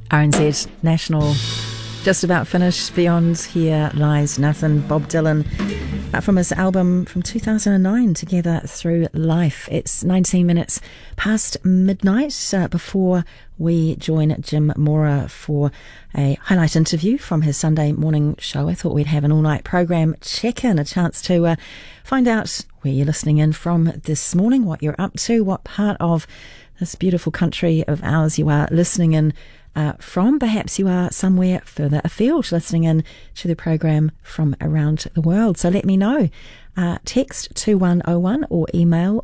RNZ National just about finished. Beyond Here Lies Nothing, Bob Dylan, from his album from 2009, Together Through Life. It's 19 minutes past midnight before we join Jim Mora for a highlight interview from his Sunday morning show. I thought we'd have an all-night program check-in, a chance to find out where you're listening in from this morning, what you're up to, what part of this beautiful country of ours you are listening in from. Perhaps you are somewhere further afield listening in to the program from around the world. So let me know. Text 2101 or email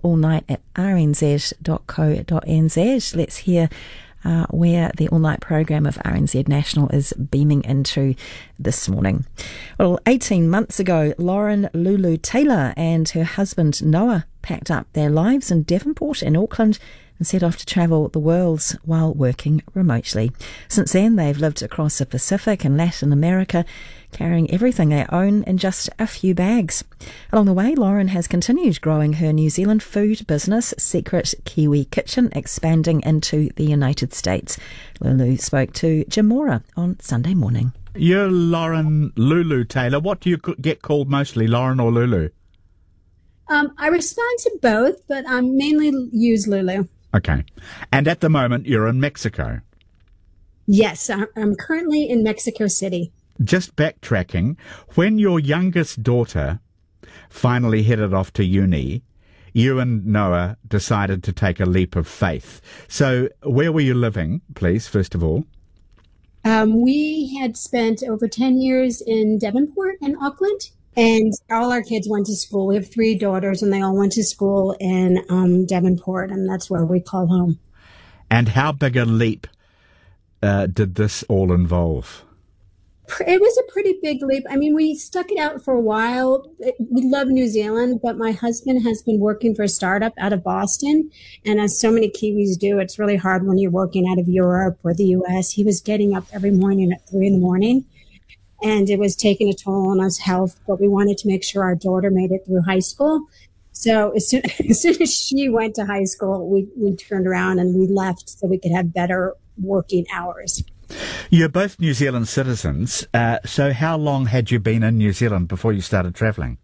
allnight@rnz.co.nz. Let's hear where the all-night program of RNZ National is beaming into this morning. Well, 18 months ago, Lauren Lulu Taylor and her husband Noah packed up their lives in Devonport in Auckland and set off to travel the world while working remotely. Since then, they've lived across the Pacific and Latin America, carrying everything they own in just a few bags. Along the way, Lauren has continued growing her New Zealand food business, Secret Kiwi Kitchen, expanding into the United States. Lulu spoke to Jim Mora on Sunday morning. You're Lauren Lulu Taylor. What do you get called mostly, Lauren or Lulu? I respond to both, but I mainly use Lulu. Okay. And at the moment, you're in Mexico. Yes, I'm currently in Mexico City. Just backtracking, when your youngest daughter finally headed off to uni, you and Noah decided to take a leap of faith. So where were you living, please, first of all? We had spent over 10 years in Devonport and Auckland, and all our kids went to school. We have 3 daughters, and they all went to school in Devonport, and that's where we call home. And how big a leap did this all involve? It was a pretty big leap. I mean, we stuck it out for a while. We love New Zealand, but my husband has been working for a startup out of Boston. And as so many Kiwis do, it's really hard when you're working out of Europe or the US. He was getting up every morning at 3 a.m. And it was taking a toll on his health, but we wanted to make sure our daughter made it through high school. So as soon as she went to high school, we turned around and we left so we could have better working hours. You're both New Zealand citizens. So how long had you been in New Zealand before you started travelling?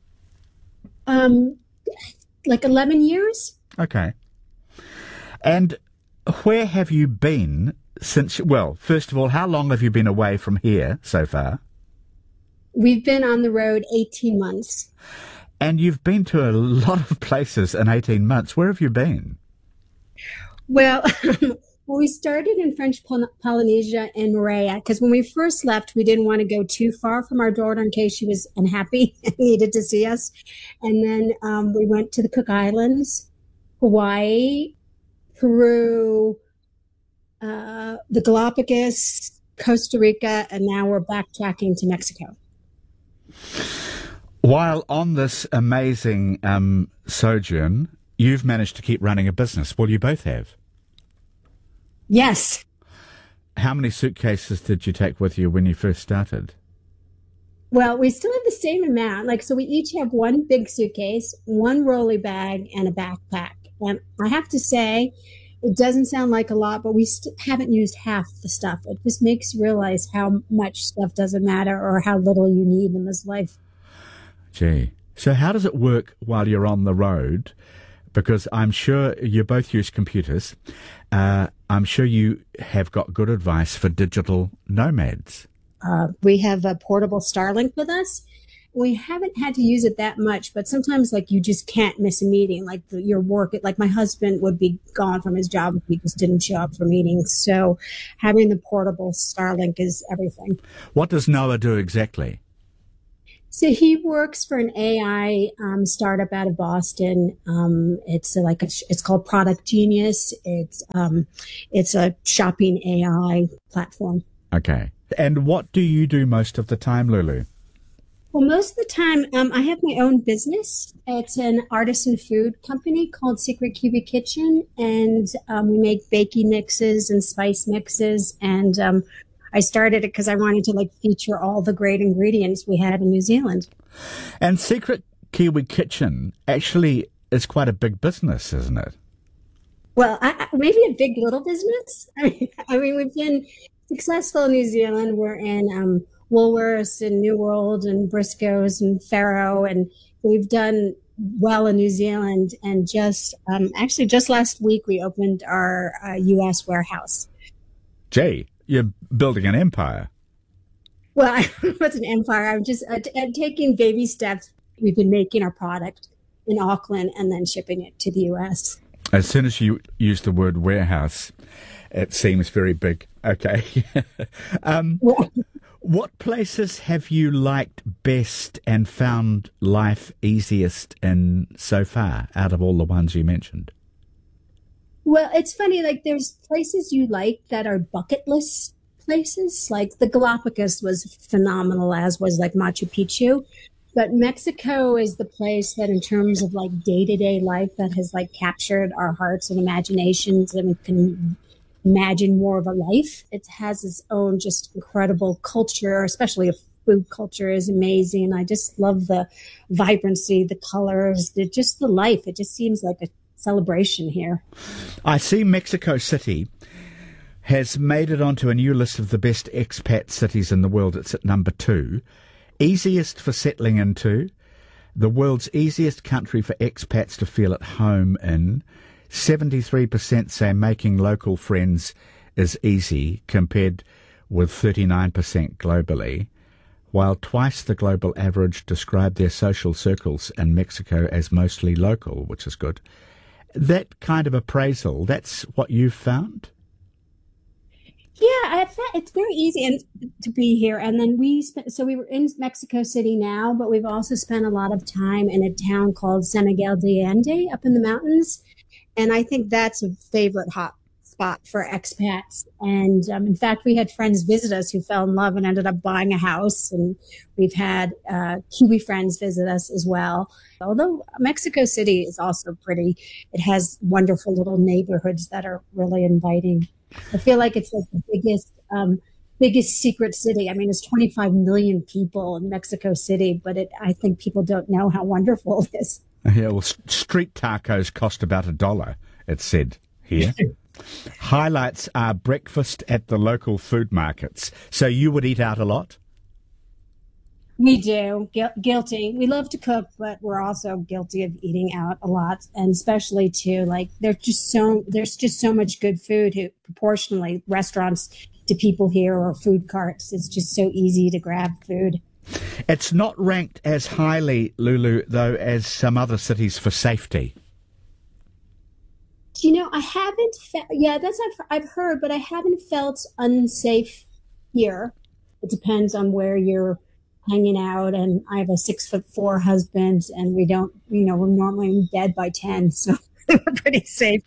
Like 11 years. Okay. And where have you been since, well, first of all, how long have you been away from here so far? We've been on the road 18 months. And you've been to a lot of places in 18 months. Where have you been? Well, we started in French Polynesia and Moorea, because when we first left, we didn't want to go too far from our daughter in case she was unhappy and needed to see us. And then we went to the Cook Islands, Hawaii, Peru, the Galapagos, Costa Rica, and now we're backtracking to Mexico. While on this amazing sojourn, you've managed to keep running a business. Well, you both have. Yes. How many suitcases did you take with you when you first started? Well, we still have the same amount. So we each have one big suitcase, one rolly bag, and a backpack. And I have to say, it doesn't sound like a lot, but we haven't used half the stuff. It just makes you realize how much stuff doesn't matter or how little you need in this life. Gee. So how does it work while you're on the road? Because I'm sure you both use computers. I'm sure you have got good advice for digital nomads. We have a portable Starlink with us. We haven't had to use it that much, but sometimes you just can't miss a meeting. Your work, my husband would be gone from his job if he just didn't show up for meetings. So having the portable Starlink is everything. What does Noah do exactly? So he works for an AI startup out of Boston. It's called Product Genius. It's a shopping AI platform. Okay. And what do you do most of the time, Lulu? Well, most of the time, I have my own business. It's an artisan food company called Secret Kiwi Kitchen, and we make baking mixes and spice mixes. And I started it because I wanted to feature all the great ingredients we had in New Zealand. And Secret Kiwi Kitchen actually is quite a big business, isn't it? Well, maybe a big little business. I mean, we've been successful in New Zealand. We're in Woolworths and New World and Briscoe's and Faro, and we've done well in New Zealand. And just last week we opened our U.S. warehouse. Gee, you're building an empire. Well, what's an empire? I'm just taking baby steps. We've been making our product in Auckland and then shipping it to the U.S. As soon as you use the word warehouse, it seems very big. Okay. What places have you liked best and found life easiest in so far out of all the ones you mentioned? Well, it's funny, like there's places you like that are bucket list places. Like the Galapagos was phenomenal, as was like Machu Picchu. But Mexico is the place that in terms of like day-to-day life that has like captured our hearts and imaginations, and we can imagine more of a life. It has its own just incredible culture, especially a food culture is amazing. And I just love the vibrancy, the colors, just the life. It just seems like a celebration here. I see Mexico City has made it onto a new list of the best expat cities in the world. It's at number 2. Easiest for settling into, the world's easiest country for expats to feel at home in. 73% say making local friends is easy, compared with 39% globally, while twice the global average describe their social circles in Mexico as mostly local, which is good. That kind of appraisal, that's what you've found? Yeah, it's very easy to be here. And then we were in Mexico City now, but we've also spent a lot of time in a town called San Miguel de Allende up in the mountains. And I think that's a favorite hot spot for expats. And in fact, we had friends visit us who fell in love and ended up buying a house. And we've had Kiwi friends visit us as well. Although Mexico City is also pretty, it has wonderful little neighborhoods that are really inviting. I feel like it's like the biggest secret city. I mean, it's 25 million people in Mexico City, but I think people don't know how wonderful it is. Yeah, well, street tacos cost about $1, it's said here. Highlights are breakfast at the local food markets. So you would eat out a lot? We do. Guilty. We love to cook, but we're also guilty of eating out a lot. And especially too, like there's just so much good food proportionally restaurants to people here or food carts. It's just so easy to grab food. It's not ranked as highly, Lulu, though, as some other cities for safety. You know, I haven't I've heard, but I haven't felt unsafe here. It depends on where you're hanging out, and I have a 6'4" husband, and we don't, we're normally in bed by 10, so we're pretty safe.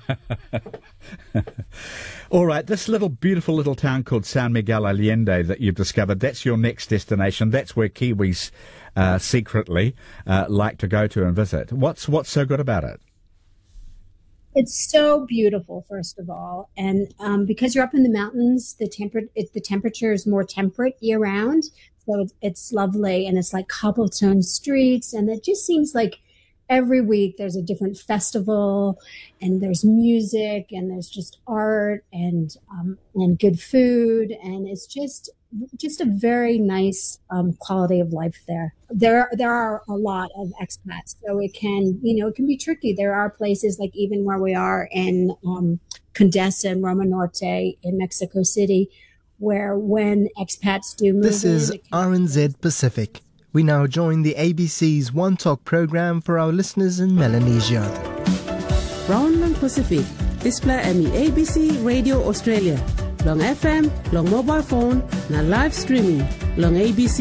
All right, this beautiful little town called San Miguel Allende that you've discovered, that's your next destination. That's where Kiwis secretly like to go to and visit. What's so good about it? It's so beautiful, first of all, and because you're up in the mountains, the temperature is more temperate year-round, so it's lovely, and it's like cobblestone streets, and it just seems like every week there's a different festival, and there's music, and there's just art, and good food, and it's just a very nice quality of life there. There are a lot of expats, so it can be tricky. There are places like even where we are in Condesa and Roma Norte in Mexico City, where when expats do move This is RNZ Pacific. We now join the ABC's One Talk program for our listeners in Melanesia. Brownland Pacific, display ami ABC Radio Australia. Long FM, long mobile phone, na live streaming, long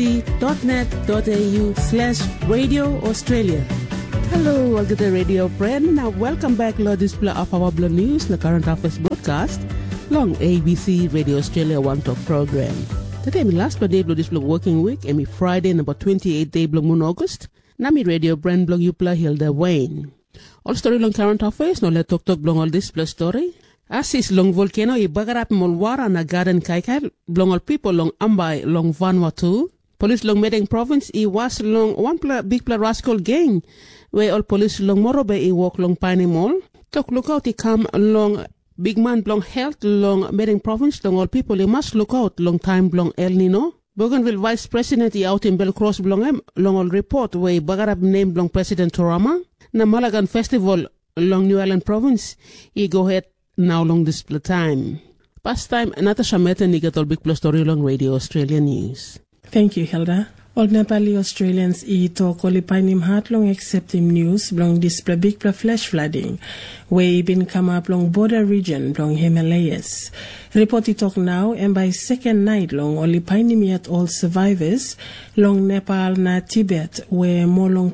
abc.net.au/Radio Australia. Hello, all the radio friend. Now welcome back to display of our blog news, the current affairs broadcast, long ABC Radio Australia One Talk program. Today, my last day blog display working week, and Friday number 28 day blog moon August. Nami radio brand blog Yupla Hilda Wayne. All story long current affairs, no let talk blog all display story. Asis long volcano I bagarap molwara na garden kaikai long all people long Ambay long Vanuatu. Police long Medang province I was long one big rascal gang where all police long Morobe I walk long Piney Mall. Talk lookout I come long Big man blong health long Mering province long all people they must look out long time blong El Nino. Bougainville Vice President out in Belcross blong long all report where Bagarab name blong President Torama. Na Malagan Festival long New Island province. He go ahead now long display time. Past time Natasha Meta Nigatol Big Plus Story long Radio Australia News. Thank you, Hilda. All Nepali Australians talk Olipainim hat long accept him news blong display big flash flooding where been come up long border region blong Himalayas. Report talk now and by second night long Olipainim yet all survivors long Nepal na Tibet where more long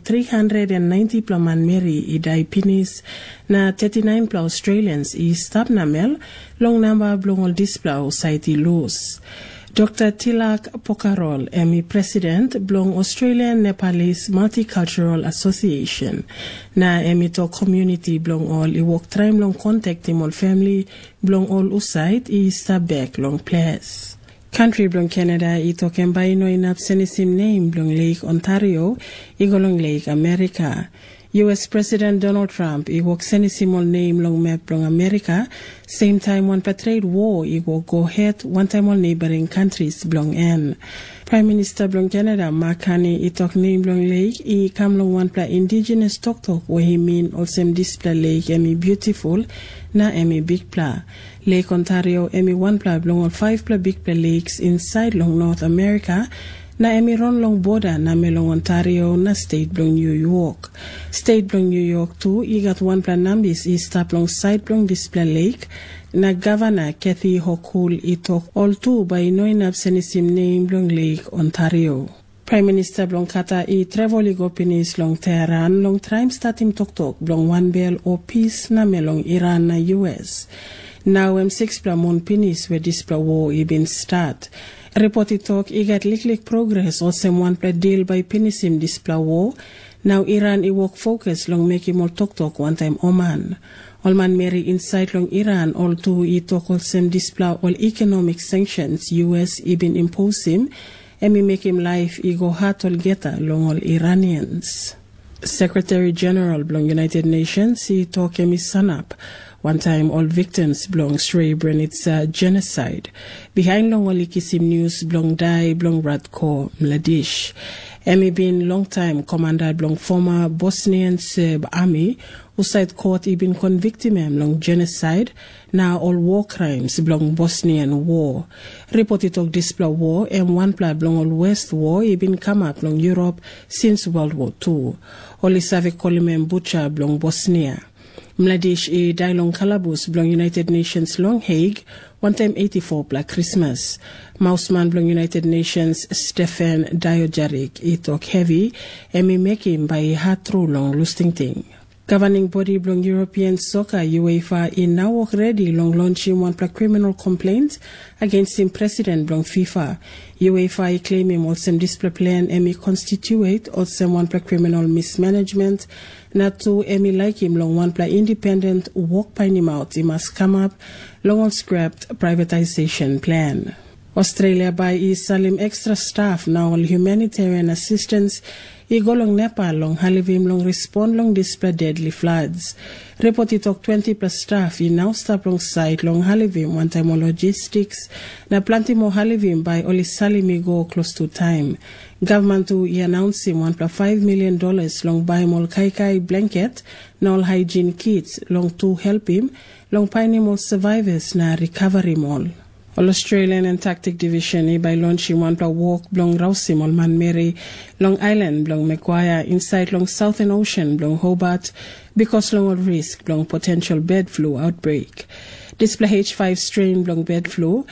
390 plaman Mary idai pinis na 39 pla Australians Stabnamel long number blong all display society loose. Dr. Tilak Pokarol, Emmy President, Blong Australian Nepalese Multicultural Association. Na Emmy to community Blong all I walk time long contact him all family Blong all usait I stabek long place. Country Blong Canada I talking by no in absenisim name Blong Lake Ontario, Igolong Lake America. U.S. President Donald Trump, he walk senisimol name long map long America, same time one trade war, he will go ahead one time all neighboring countries belong en. Prime Minister belong Canada, Mark Carney, he talk name long lake, he come long one pla indigenous talk where he mean also display lake, emi beautiful, na emi big pla. Lake Ontario, emi one pla belong all 5 pla big pla lakes inside long North America, na emiron long border na melong Ontario na state blong New York. State blong New York too, I got one plan nambis I stop long side blong display lake. Na Governor Kathy Hochul I talk all two by no in absenisim name blong Lake Ontario. Prime Minister blong kata I travel igopinis long Tehran long time starting talk blong one bell or peace na melong Iran na US. Now M6 pla mon pinis where display war I been start. Reported talk I got lick progress or some one play deal by pinisim display war. Now Iran I work focus long make him all talk one time Oman. All man Mary inside long Iran all two I talk all some display all economic sanctions US I been impose him and me make him life I go hard all geta long all Iranians. Secretary General belong United Nations he talk emi sanap. One time all victims belong Srebrenica genocide. Behind long walikisim news belong die belong Radko Mladic. Emi been long time commander belong former Bosnian Serb army who side court he been convicted him long genocide. Now all war crimes belong Bosnian war. Reported talk display war and one pla belong all West war he been come up long Europe since World War II. Only Savik Kolimen Butcher belong Bosnia. Mladic e die long Calabus belong United Nations long Hague, one time 84 Black Christmas. Mouseman belong United Nations Stefan Diojarik e talk heavy and me make him by a hard through long lusting thing. Governing body belong European Soccer UEFA in now work ready long launching one criminal complaint against him president belong FIFA. UEFA claim him also display plan emi constitute also one criminal mismanagement. Not to emi like him long one independent work by him out. He must come up long all scrapped privatization plan. Australia by Salim extra staff now all humanitarian assistance. Igo long Nepal long Halivim long respond long display deadly floods. Reported talk 20 plus staff in now stop long site long Halivim one time logistics. Na planti mo Halivim by Oli Salimigo close to time. Government to announce him $1.5 million long buy mol kai blanket na all hygiene kits long to help him long pine mol survivors na recovery mall. All Australian Antarctic Division by launching one walk long Rausim on Man Mary, Long Island, long Macquarie, inside long Southern Ocean, long Hobart, because long risk, long potential bird flu outbreak. Display H5 strain, long bird flu,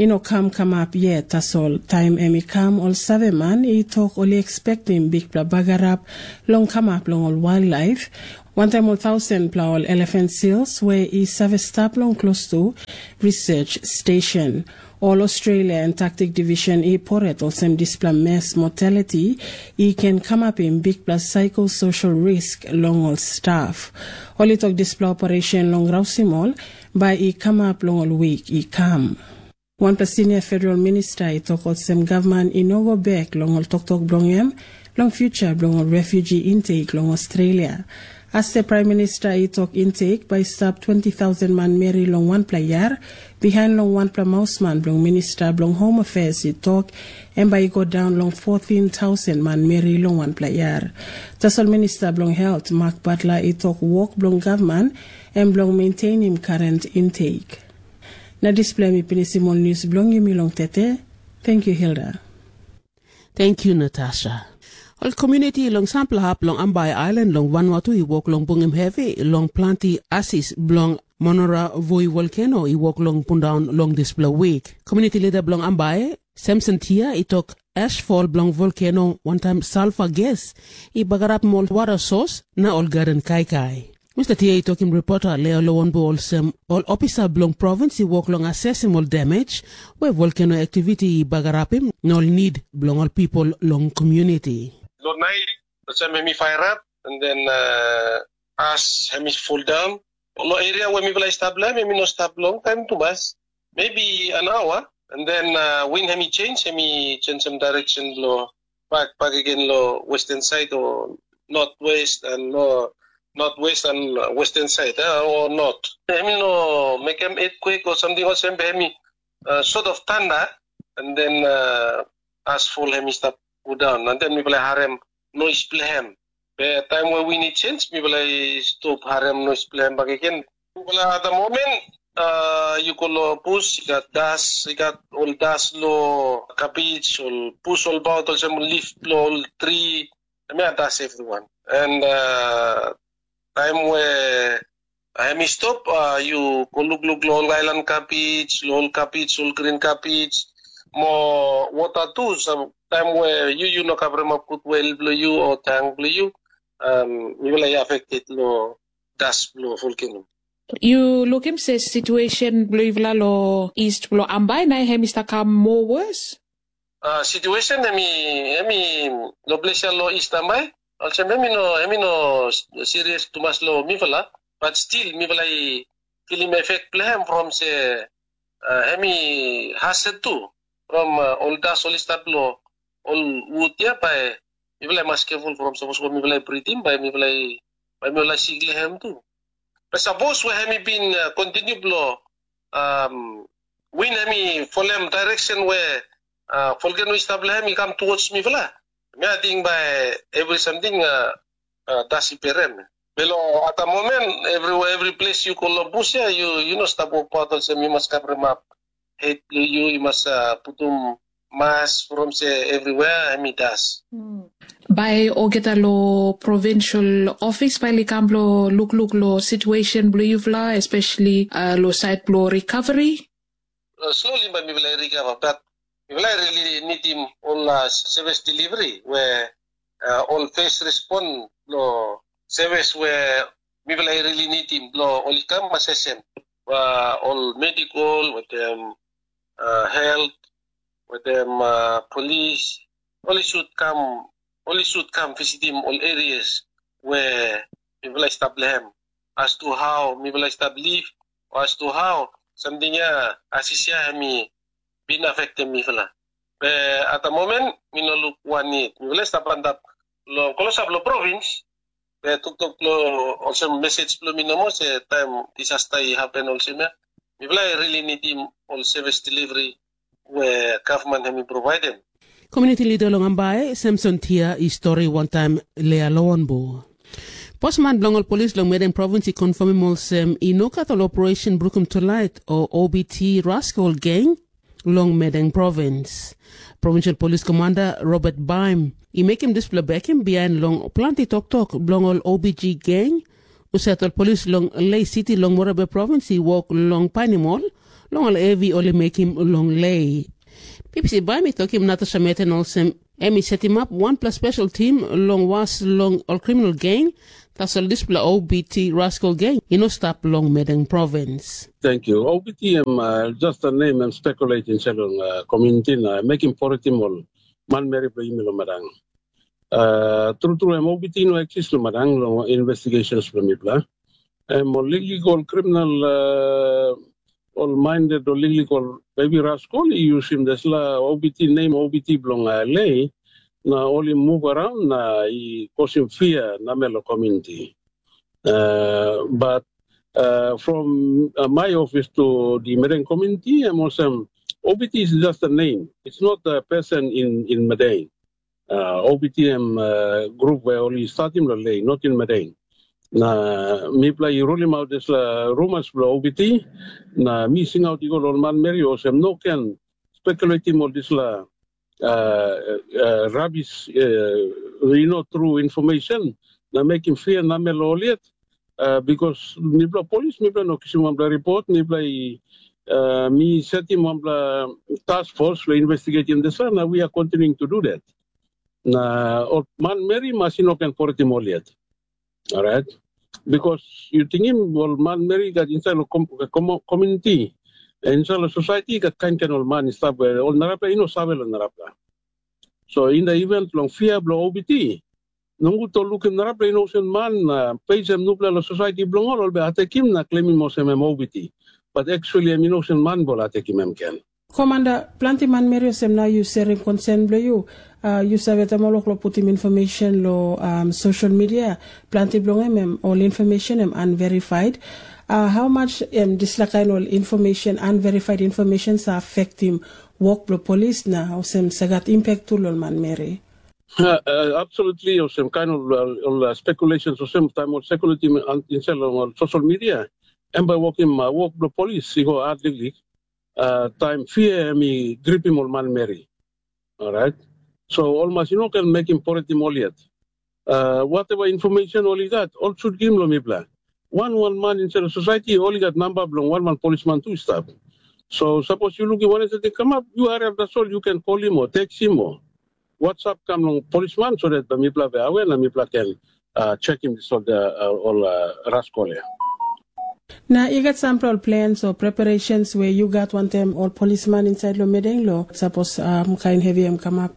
come up yet, that's all. Time emi come all 7 man, talk only expecting big bagarap, long come up, long all wildlife. One time 1,000 plow elephant seals where service stop long close to research station. All Australia Antarctic Division porret also display mass mortality. Can come up in big plus psychosocial risk long all staff. All talk display operation long Rausimol by come up long all week come. One plus senior federal minister talk also government no go back long all talk blong long future long all refugee intake long Australia. As the Prime Minister he took intake by stop 20,000 man Mary long one player behind long one pla Mausman blong Minister blong Home Affairs he talk and by go down long 14,000 man Mary long one player. Tasol Minister blong Health Mark Butler he talk work blong government and blong maintain him current intake. Na display mi pinisimol news blong yumi long tete. Thank you, Hilda. Thank you, Natasha. All community long sample hap long Ambay Island long Vanuatu I walk long Bungim Heavy long Planti Assis blong Monora Voi Volcano I walk long Pundown long display week. Community leader blong Ambay Samson Tia I took ashfall blong volcano one time sulfur gas I bagarap mol water source na all garden kai kai. Mr. Tia I took him reporter Leo Lowonbo all officer blong province I walk long assessing all damage where volcano activity I bagarapim no need blong all people long community. Lord night, the time me fire up, and then as me fall down. No area where me play stop me no stop long time to bus, maybe an hour, and then when me change some direction lo back again lo western side or northwest and northwest and western side or north. Me no make them earthquake or something or something. Me sort of thunder, and then as full me stop. Go down and then we play harem noise play him. By time where we need change, we play stop harem noise play him back again. At the moment, you call push, you got dust, you got all dust low, cabbage, all push all bottle, some leaf all tree. I mean that's everyone. And time where I may stop, you go look all island cabbage, all green cabbage, more water too. Some time where you no cover up put well blue you or tank blue you will affected lo dust blue volcano. You look him says situation blue lo east blue Ambay na hemista come more worse. Situation emi lo place lo east Ambay. Also emi no serious too much lo mifala, but still mifala film effect play from say emi hazard too from all dust all start lo all wood ya by me play mas careful from suppose me play breathing by me play sigle hem too. But suppose we have been continue blow when me follow direction where volcano establish me come towards me fla. Me I think by every something dasi perem. Below at the moment every place you call bush ya you know stop walk part also me must cover map. Head you must put mass from say everywhere I does. By ogeta lo provincial office by likamblo look lo situation blue fla especially lo site blow recovery. Slowly by me will recover, but we will really need him all service delivery where all face respond lo service where we will really need him lo all come assessment all medical with them health. With them police, only should come visit him all areas where people establish him as to how people establish or as to how something asisya me been affected me fela. At the moment, me no look one need. Me will establish lo kalau sa lo province, tuk lo also message lo me no mo say time disaster happen also me. Me will really need him all service delivery. Where government have provided. Community leader long Ambay, Samson Tia, is story one time Lea Lowonbo. Postman Blongol Police long Medang Province confirm molsem inokat all operation Brookham to Light or OBT Rascal Gang long Medang Province. Provincial Police Commander Robert Baim, he make him display back him behind long Planti Tok Blongol OBG Gang. Usetol Police long Lay City long Morabe Province he walk long Panimol. Long all AV only make him long lay. PPC by me talk him Natasha Meten also Emi set him up 1+ special team long was long all criminal gang. That's all display OBT Rascal Gang. You know stop long Medang Province. Thank you. OBT just a name I'm speculating selong community making for it all. Man Mary Brimilo Madang. True OBT no exist Madang long investigations from Mipla. More legal criminal all minded or legal baby rascal use him this la OBT name OBT belong lay na only move around na cause him fear na melo community But from my office to the Madang community, I'm also OBT is just a name. It's not a person in Madang. OBTM group where only starting the lay, not in Madang. Na mi play rolling out this rumors for OBT. Na mi sing out igol on man Mary Osem no can speculating on this rubbish, true information. Na making fear na meloliet because mi play police mi play no kisimam report mi play mi setting one task force for investigating this and we are continuing to do that. Na man Mary masino can for it. All right, because you think him well man Mary got inside the community, inside the society got kind of man is stop where all narapla sabe lo narapla. So in the event long fear blow OBT, nungu to look in narapla sen man pay them nupla the society blong all be atakim na claiming mo sem OBT, but actually sen man bol atakim can. Commander, planti man Mary sem na you sharing concern blow you. You sabe tamolok lo put him information lo social media planti blong all information unverified. How much this kind of information unverified information sa affect him work lo police na or some sagat impact to lo man Mary? Absolutely, or some kind of speculations or some time of speculating on social media. And by working work lo police, he go article time fear me grip him on man Mary. All right. So almost can make him for it yet. Whatever information all he got, all should give him lo One man inside the society only got number belong one policeman to stop. So suppose you look one they come up, you are that's all you can call him or text him or WhatsApp come long policeman so that the mipla be aware and mipla can check him so the all rascal. Now you got sample plans or preparations where you got one time all policeman inside lo Madang lo suppose kind heavy come up.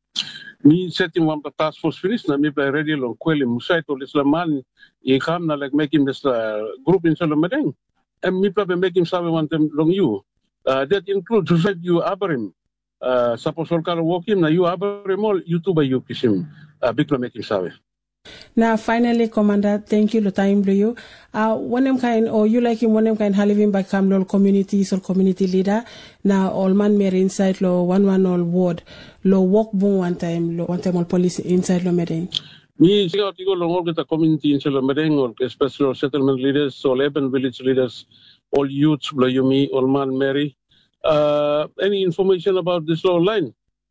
Me setting one task force finish na mi play ready long kweli musai to Islaman I come na like make him this group in Madang and mi play make him sabe one time long you that includes to set you abrim suppose all kala walk him na you abrim all YouTube you kisim big make him sabe. Now, finally, Commander, thank you. The time to you. One kind, or you like him, one kind, having by Camlol communities or community leader. Now, all man Mary inside law, one all ward, law walk boom one time all police inside law Madang. Me, see how to go along with the community inside law Madang, or especially settlement leaders, all urban village leaders, all youths, blow you me, all man Mary. Any information about this law line?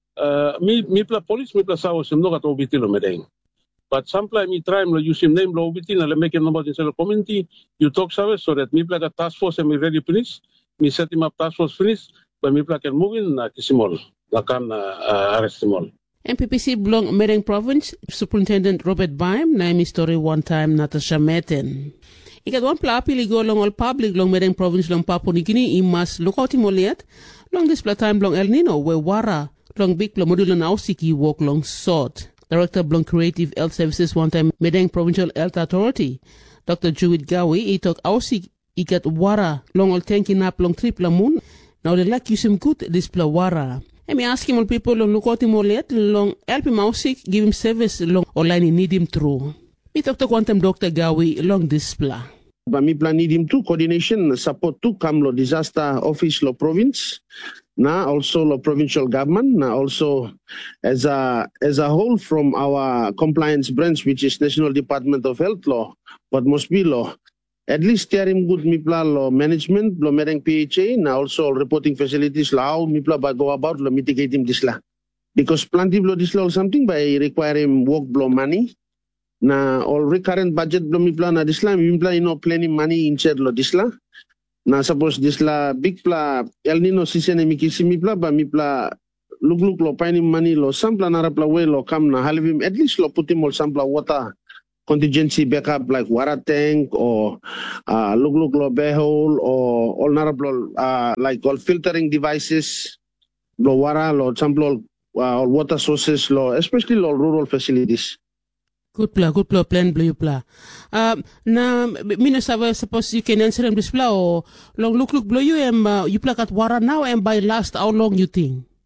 Me plus police, me plus hours, I'm not at OBT law Madang. But sometimes you try to use him name lo OBT and make a number inside the community. You talk service so that me like a task force and me ready finish. Me set him up task force finish, but me like can move in kisimol. Lakan arrest him all. MPPC belong Madang Province, Superintendent Robert Baim, na mi story one time Natasha Meten. Ikat one plapili go long all public long Madang Province long Papua New Guinea imas lookout imoliat long this time long El Nino where wara long big lo modulo na ausiki walk long sort. Director Blong Creative Health Services one time Madang Provincial Health Authority, Dr. Jewit Gawi, he talk ausik ikat wara long all tanking up long trip la moon. Now they like use him good this pla wara. And me ask him all people long look out him all yet long help him ausik, give him service long online need him through. Me talk to quantum Dr. Gawi long this pla. But me plan need him to coordination support to Kamlo disaster office lo province. Now also the provincial government, now also as a whole from our compliance branch, which is National Department of Health Law, but must be law. At least steering good MIPLA law management, law Madang PHA, now also reporting facilities, how MIPLA by go about law mitigating this law. Because plenty blow this law something by requiring work blow money. Now all recurrent budget blow MIPLA na this law, MIPLA planning money inside law this law. Na suppose this la big pla El Nino season e mikisi mi pla ba mi pla look lo paini money lo sampla na rapla we lo kam na halivim at least lo put him all sampla water contingency backup like water tank or look lo behole or all naraplo like all filtering devices lo water lo sampla all water sources lo especially lo rural facilities. Good plan, blue pla. Na, mina suppose you can answer him this pla or long look, blow you you plug at water now and by last, how long you think?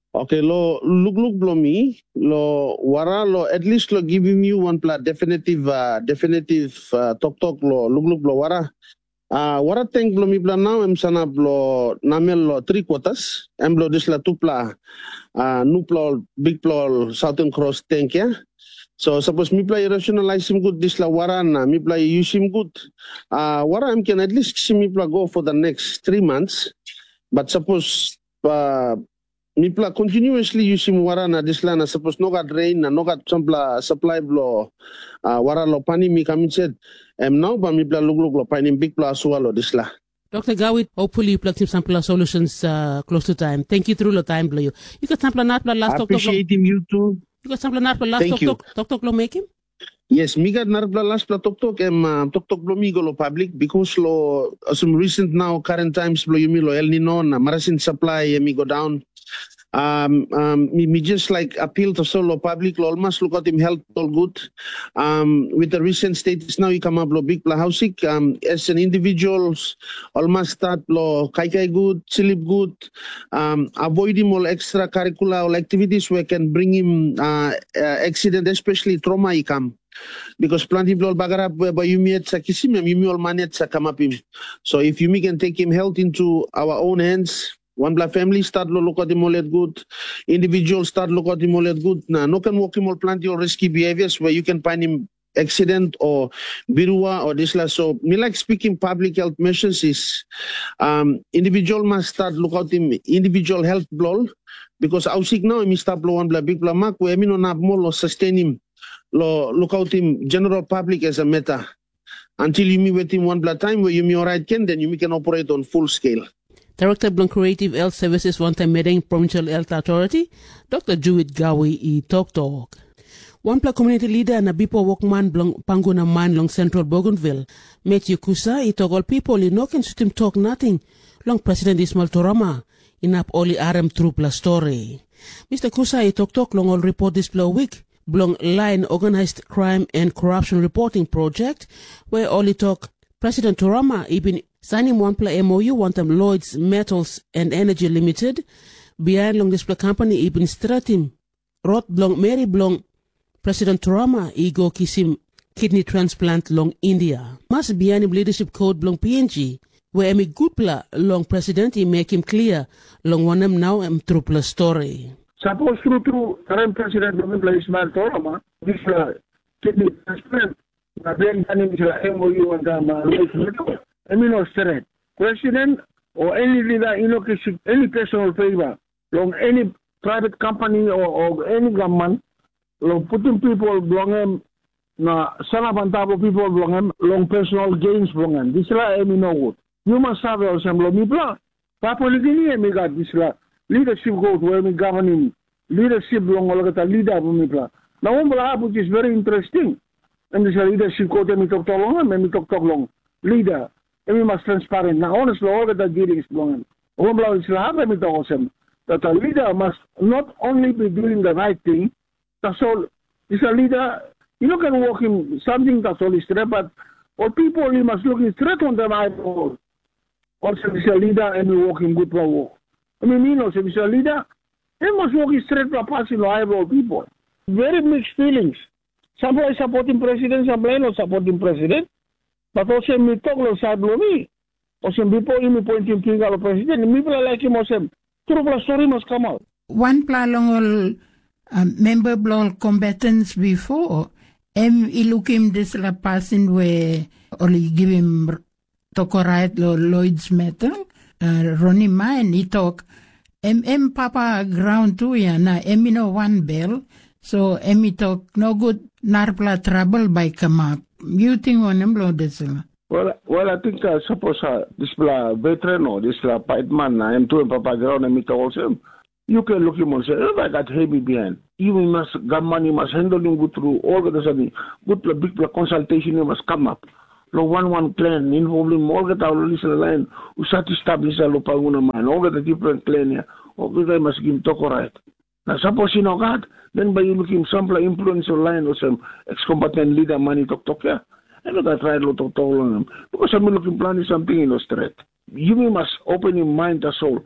Okay, lo look blomi lo wara lo at least lo giving you one pla definitive talk lo look blo wara. Wara tank blomi bla now em sana blo namel lo 3 quarters em blo disla 2 pla nu plo big plo Southern Cross tank ya. So suppose me play rationalize him good this la wara na me play use him good. Wara em can at least see me play go for the next 3 months. But suppose me play continuously use him wara na this la na suppose no got rain na no got supply blow wara lo pani me come said now but me play look lo pani big plus swallow this la. Dr. Gawit, hopefully you plug some solutions close to time. Thank you through the time, Blue. You got sample not last talk. Appreciate him, you too. You got sample not last talk lo make him? Yes, me got not last talk lo mi go lo public because lo some recent now current times lo you lo El Nino na marasin supply mi go down. Me just like appeal to solo public lo almost look at him health all good. With the recent status now you come up lo big pla housing as an individuals almost start lo kai good, sleep good, avoid him all extracurricular activities where can bring him accident, especially trauma he come. Because plenty of bagarap whereby you meet sa kisim you all manet sa come up him. So if you can take him health into our own hands. One black family start look at him all at good. Individuals start look at him all at good. Now, no can walk him all plenty of risky behaviors where you can find him accident or birua or this la. So me like speaking public health measures is individual must start look at him individual health blow because I sick now me start blow one black big black mark where me no have more sustain him look out him general public as a matter until you meet with him one black time where you me alright then you can operate on full scale. Director Blanc Creative Health Services one-time Medang Provincial Health Authority, Dr. Jewett Gawi i Talk. One pla community leader na Bipo Walkman Blanc Panguna Man long Central Bougainville, Matthew Kusa i talk all people in no can system talk nothing long President Ismail Torama in up only RM through plus story. Mr. Kusa i talk long all report this blow week. Blong Line Organized Crime and Corruption Reporting Project, where only talk President Torama even signing one pla MOU one time Lloyd's Metals and Energy Limited, behind long display company even Stratim, Rot Blong Mary Blong, President Torama ego kisim kidney transplant long India. Must behind him leadership code Blong PNG, where emi good pla long president he make him clear long one them now through plus story. Suppose through current president Ismail Torama, this kidney transplant, then MOU and Lloyd's Metals. I mean, no threat. President or any leader, any personal favor, long any private company or any government, long putting people belong na sanabantabo people belong long personal gains belong. This la I mean no good. You must have also long mipla. Papoli gini I got this la leadership go where me governing leadership belong all kata leader mipla. Now umbla which is very interesting. And this leadership go me talk long, me talk long leader. We must transparent. Now, honestly, all that dealings belong. That a leader must not only be doing the right thing. That's all. Is a leader. You know, can walk him something that's all is straight, but all people he must look straight on the eyeball. Also, is a leader and we walk him good for walk. I mean, also, is a leader. He must walk straight for passing the eyeball people. Very mixed feelings. Some are supporting president, some are not supporting president. But also me talk lo side lo me. Also people me pointing finger lo president. Me pala like him also. True pala story must come out. One pla long all member blol combatants before. Look him this la passing where only give him talk right lo Lloyd's Metal. Ronnie Mine he talk. Papa ground too ya na no one bell. So talk no good narpla trouble by come up. You think on them blow this? Well, I think suppose this veteran or this fight man, M2 and Papa Ground and Mita also, you can look him and say, oh, I got heavy behind. You must got money, must handle him good through all the sudden. Good big consultation, you must come up. Lo one plan involving more get our listen line, who start to establish a lopaguna man, all the different plan here, all the must give talk right. Now suppose you know God, then by you looking some influence line or some ex-combatant leader money talk here. I know that right lot of talk on them. Because I'm looking planning something in the street. You must open your mind as all.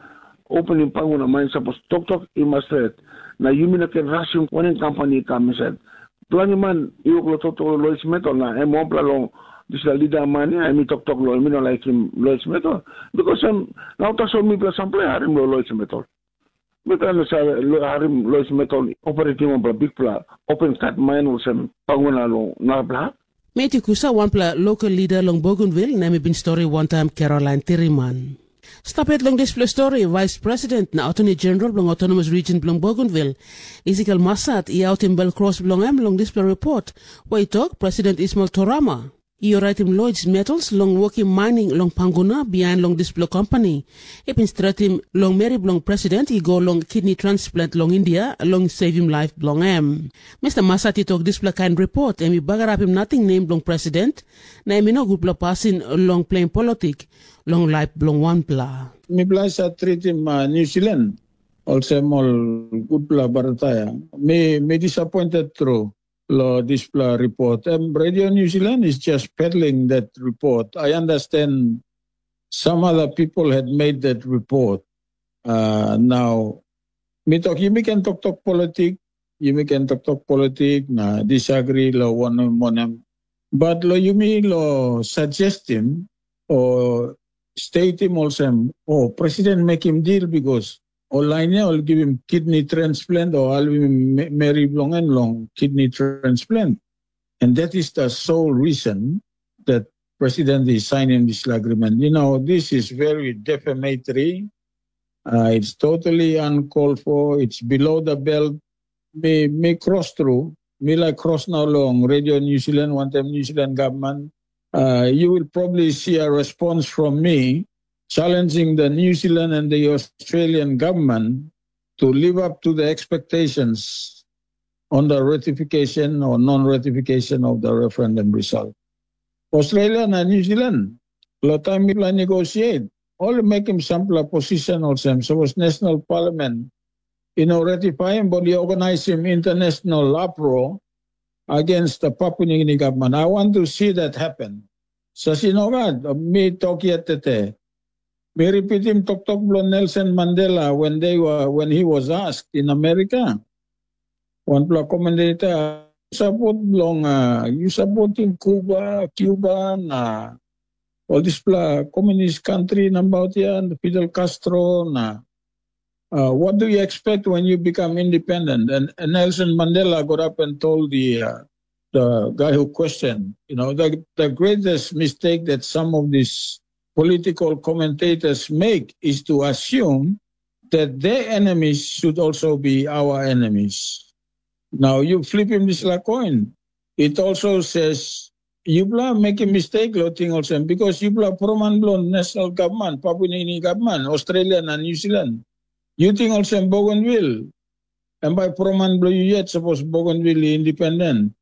opening panguna mine suppose tok imasret na yumi na ken rasyung kuning company kami said plani man iuk lo tok Lloyd's Metal na mo plalo disla lida man I mi tok lo mi no like him Lloyd's Metal because now ta so mi pla sample harim lo Lloyd's Metal betul sa harim Lloyd's Metal operating mo big pla open cut mine usem panguna lo na bla Meti kusa one pla local leader long Bougainville na bin story one time Caroline Tiriman. Stop it long display story Vice President na Attorney General long Autonomous Region long Bougainville Ezekiel Massat out in Belcross long long display report where talk President Ismail Torama. Iyo writing Lloyd's Metals long working mining long Panguna behind long display company. Ipin stratim long Mary long President go long kidney transplant long India long save him life long Mr. Masati talk display kind report and we bagarap him nothing named long President na emi no good passing long plain politic long life long one pla. Mi pla sa treat him New Zealand also mol good pla barataya. Me disappointed through Lo display report. Radio New Zealand is just peddling that report. I understand some other people had made that report. Now, you can talk politic. You can talk politic. Na disagree lo one. But lo you may lo suggest him or state him also. Oh, President make him deal because online, I'll give him kidney transplant or I'll give him Mary long kidney transplant. And that is the sole reason that President is signing this agreement. You know, this is very defamatory. It's totally uncalled for. It's below the belt. May cross through. May like cross now long. Radio New Zealand, one time New Zealand government. You will probably see a response from me challenging the New Zealand and the Australian government to live up to the expectations on the ratification or non-ratification of the referendum result. Australia and New Zealand, lo time nila negotiate, all make him sample a position also. So was National Parliament, ratify him, but they organize him international uproar against the Papua New Guinea government. I want to see that happen. Sa sinogad, me talk yet tete. May repeat him talk Nelson Mandela when he was asked in America. One block commentator support you supporting Cuba na all this communist country about here and Fidel Castro na. What do you expect when you become independent? And Nelson Mandela got up and told the guy who questioned, the greatest mistake that some of these political commentators make is to assume that their enemies should also be our enemies. Now you flip him this coin. It also says you make a mistake, also because you pro national government, Papua New Guinea government, Australia and New Zealand. You think also Bougainville, and by pro-man you yet suppose Bougainville independent.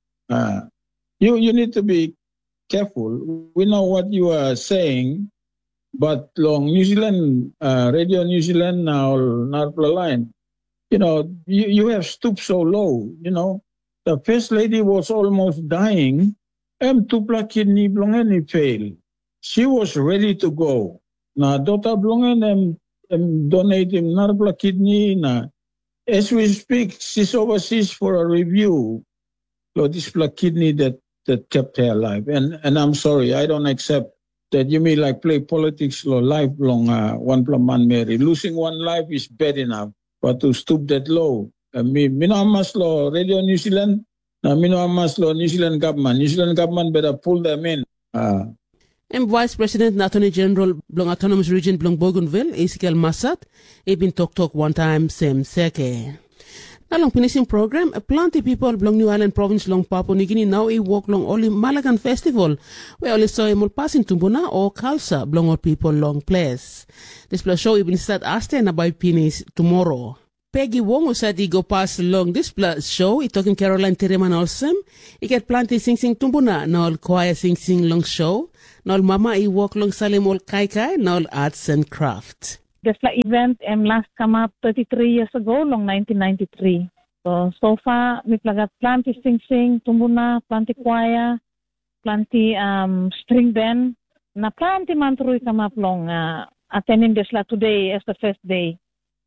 You need to be careful. We know what you are saying. But long New Zealand, Radio New Zealand now, Narpla line, you have stooped so low, The First Lady was almost dying. Tupla kidney blongen failed. She was ready to go. Na Dota blongen donate him Narpla kidney na. As we speak, she's overseas for a review. This kidney that kept her alive. And I'm sorry, I don't accept that you may play politics lifelong one man Mary. Losing one life is bad enough, but to stoop that low. Minamas law Radio New Zealand, minamas law New Zealand government. New Zealand government better pull them in. And Vice President and Attorney General Blong Autonomous Region Blong Bougainville, Ezekiel Massat, been talk one time same seke. Along finishing program, plenty people belong New Island province long Papua New Guinea now walk long only Malagan Festival, where only saw him passing Tumbuna or Khalsa belong all people long place. This plus show even start Asten about Pinis tomorrow. Peggy Wong who said he go pass along this plus show, he talking Caroline Tiriman also. He get plenty sing Tumbuna, now all choir sing long show, now all mama he walk long Salim all Kai, now all arts and craft. This event last come up 33 years ago, long 1993. So far, we got plenty sing, tumbuna, plenty choir, plenty string band. Na plenty man through come up long attending this today as the first day.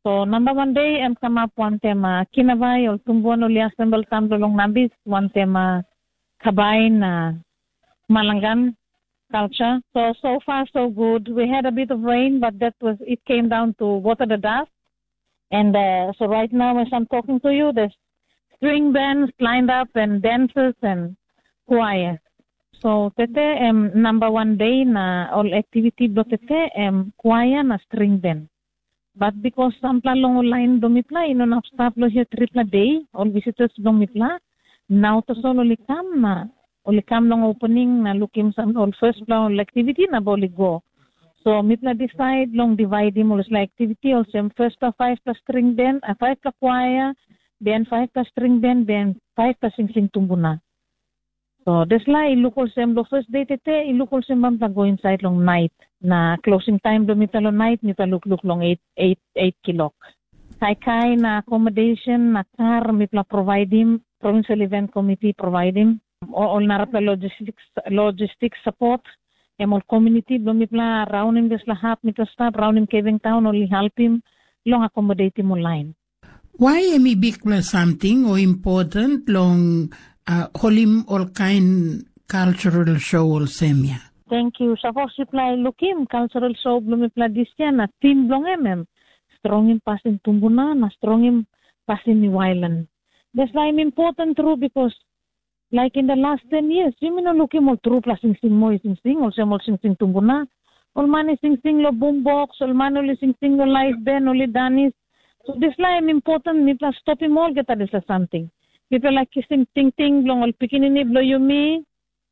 So number one day, come up one tema kinabay or tumbuan uli assemble tamblo long nabis, one tema kabay na Malangan culture. So far so good. We had a bit of rain, but it came down to water the dust. And so right now, as I'm talking to you, there's string bands lined up and dancers and choir. So tete number one day na all activity do tete choir na string band. But because sampla long line domitla, ino na stop lo here tripla day, all visitors domitla, now to solo likam na. Ulikam long opening na lukim sa all first long activity na boli go. So mitla decide long divide mo la activity also first pa 5 plus string band, 5 pa choir, then 5 plus string band, then 5 plus sing tumbuna. So this la ilukol sem lo first day tete ilukol sem bam ta go inside long night na closing time do mitalo night mita look long 8 kilok. Kai na accommodation na car mitla provide him, provincial event committee provide him. All narapla logistics support. All community blomipla round him this lahap mita stop round him Kevin Town only help him long accommodate him online. Why am I big plus something or important long holim all kind cultural show all semia? Thank you. Suppose supply lookim cultural show blomipla this year na team blong strong him passing tumbuna na strong him passing New Island. That's why I'm important true because like in the last 10 years, you mean look mo true plus sing also mo sing tumbuna. All man sing lo boombox, all man only sing lo live band, only Danis. So this line important, me plus stop him all get this something. People like kissing ting long all picking in blow you me.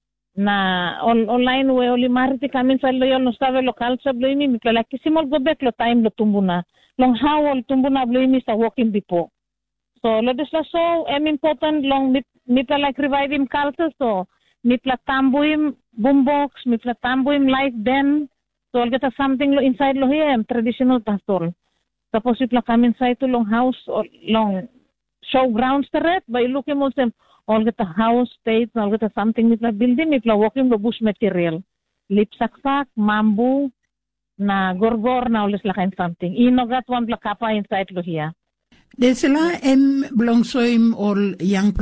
Na online way only mariti kami sa lo yon no stave local sa blow me people like kissing all go back lo time lo tumbuna. Long how all tumbuna blow me sa walking before. So ladisla so important long mitla like revive him culture so mitla tambuim boombox mitla tambuim live band so I'll get something lo inside lo here traditional pastor. Tapos mitla come inside to long house or long showgrounds teret by looking also all get a house stage all get something mitla building mitla walking lo bush material lip saksak mambu na gorgor na ulis la kind something inogat one pla kapa inside lo here. Desela belong so him all young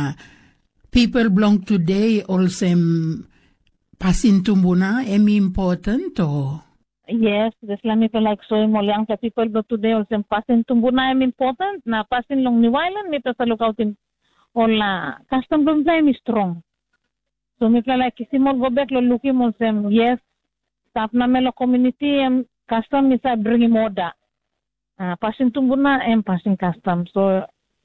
people belong today also passing tumbuna important or yes desela me like so him all young people but today also passing tumbuna important na passing long New Island me sa lookout in all custom bloom time is strong so me like kisimol go back lo looking also yes staff na melo community custom is bringing order. Passing tumbuna and passing custom. So,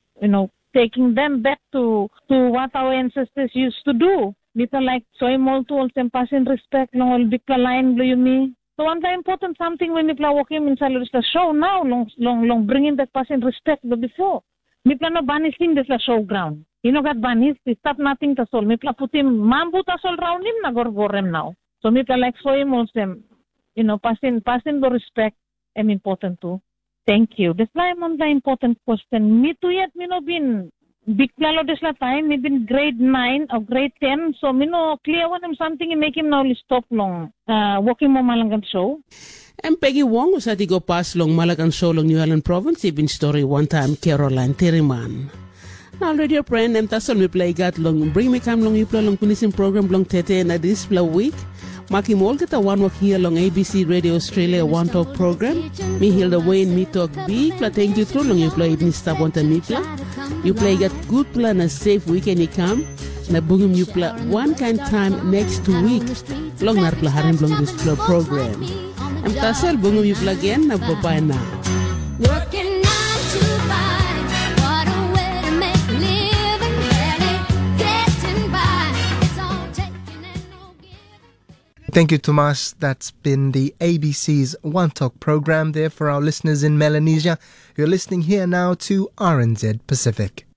taking them back to what our ancestors used to do. Little like soy molto also passing respect long all big line blue me. So one time important something when people walking inside the show now long bringing that passing respect but before. People no banishing this show ground. Got banished, stop nothing to sol. People put him mambu to sol round him na gorgorem now. So people like soy also passing the respect am important too. Thank you. That's why I'm on the important question. Me too yet, me no been big plalo this la time. Me been grade 9 or grade 10. So me no clear one him something and make him now stop long. Walking mo Malangan show. And Peggy Wong was at go pass long Malangan show long New Island province. Ibin story one time Caroline Terriman. Now radio friend em tasol me play gat long bring me come long you play long finishing program long tete na this play week. Maki Mol get a one walk here along ABC Radio Australia One Talk program. Me Hilda Wayne me talk big pla thank you through long you play me stop one time me pla. You play get good plan a safe weekend you come. Na bungum you play one kind time next week. Long nar pla harim long this program. Em tasel bungum you play again na bye now. Working 9 to 5, what a way to make a living, barely getting by. It's all taking and no giving. Thank you, Tomas. That's been the ABC's One Talk program there for our listeners in Melanesia. You're listening here now to RNZ Pacific.